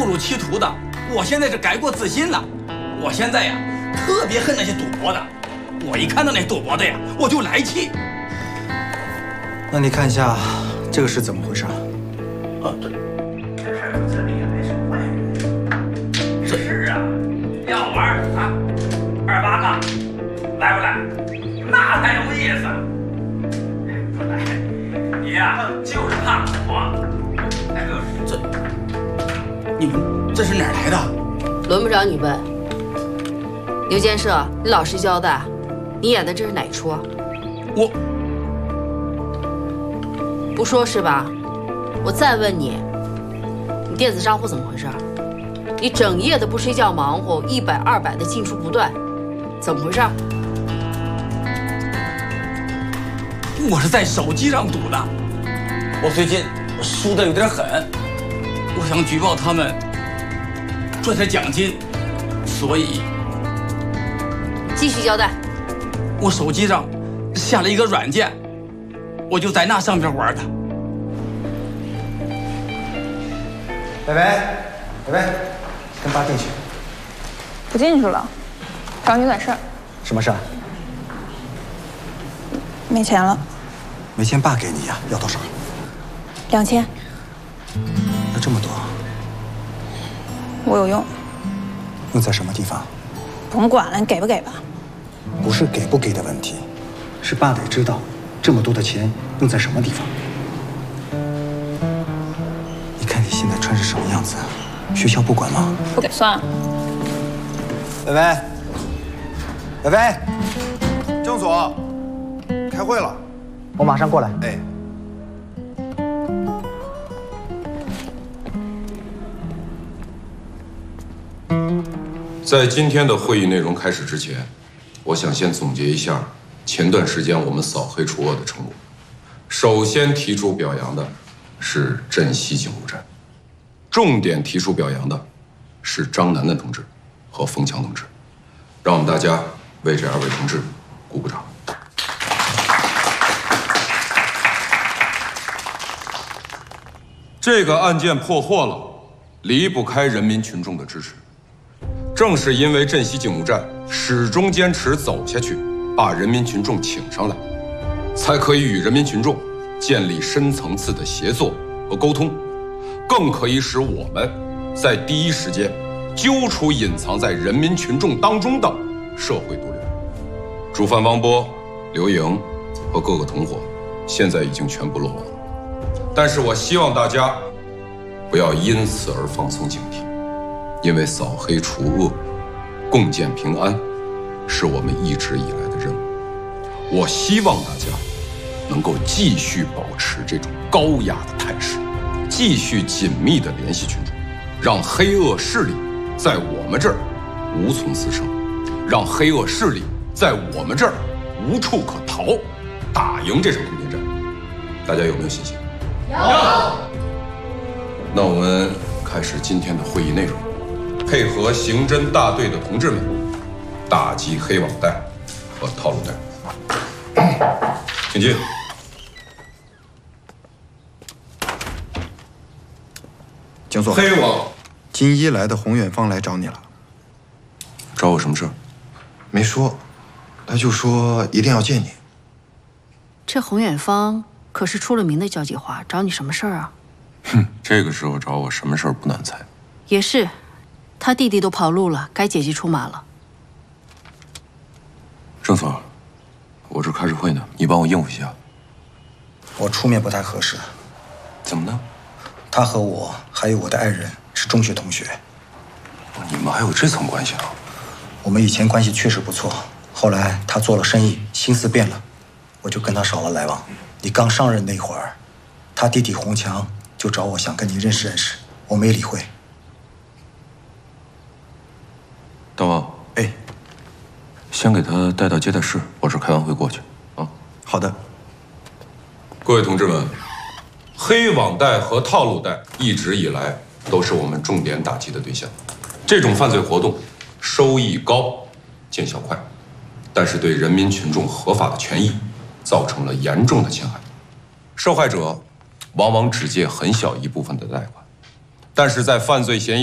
误入歧途的，我现在是改过自新了。我现在呀，特别恨那些赌博的。我一看到那赌博的呀，我就来气。 那你看一下，这个是怎么回事？ 对，这里也没什么坏人。这是啊，要玩啊，28个，来不来？那才有意思。不来，你呀就是怕我。你们这是哪儿来的？ 轮不着你问。牛监社，你老实交代，你演的这是哪出？ 我不说是吧？我再问你，你电子账户怎么回事？你整夜的不睡觉忙活，100、200的进出不断，怎么回事？ 我是在手机上赌的，我最近输得有点狠，我想举报他们赚点奖金，所以继续交代。 我手机上下了一个软件，我就在那上边玩的。 北北，跟爸进去。 不进去了，找你有点事儿。 什么事儿？ 没钱了。 没钱爸给你呀，要多少 ？2000。 要这么多？ 我有用。 用在什么地方？ 甭管了，你给不给吧？ 不是给不给的问题，是爸得知道这么多的钱用在什么地方。你看你现在穿成什么样子，学校不管吗？ 不给算了。 北北，郑所，开会了， 我马上过来。 哎。 在今天的会议内容开始之前，我想先总结一下前段时间我们扫黑除恶的成果。首先提出表扬的是镇西警务站，重点提出表扬的是张楠楠同志和冯强同志。让我们大家为这2位同志鼓鼓掌。这个案件破获了，离不开人民群众的支持。正是因为镇西警务站始终坚持走下去，把人民群众请上来，才可以与人民群众建立深层次的协作和沟通，更可以使我们在第一时间揪出隐藏在人民群众当中的社会毒瘤。主犯汪波、刘莹和各个同伙现在已经全部落网了，但是我希望大家不要因此而放松警惕。因为扫黑除恶、共建平安，是我们一直以来的任务。我希望大家能够继续保持这种高压的态势，继续紧密地联系群众，让黑恶势力在我们这儿无从滋生，让黑恶势力在我们这儿无处可逃，打赢这场攻坚战。大家有没有信心？有。那我们开始今天的会议内容。配合刑侦大队的同志们，打击黑网贷和套路贷。请进。 警所， 黑网， 金一来的洪远芳来找你了。 找我什么事儿？ 没说，他就说一定要见你。 这洪远芳可是出了名的交际花，找你什么事儿啊？ 哼，这个时候找我什么事儿不难猜。 也是。他弟弟都跑路了，该姐姐出马了。 郑所，我这开着会呢，你帮我应付一下。 我出面不太合适。 怎么呢？ 他和我还有我的爱人是中学同学。 你们还有这层关系啊？ 我们以前关系确实不错，后来他做了生意，心思变了，我就跟他少了来往。你刚上任那会儿，他弟弟洪强就找我想跟你认识认识，我没理会。 大王， 哎， 先给他带到接待室，我这开完会过去啊。 好的。 各位同志们，黑网贷和套路贷一直以来都是我们重点打击的对象。这种犯罪活动收益高，见效快，但是对人民群众合法的权益造成了严重的侵害。受害者往往只借很小一部分的贷款，但是在犯罪嫌疑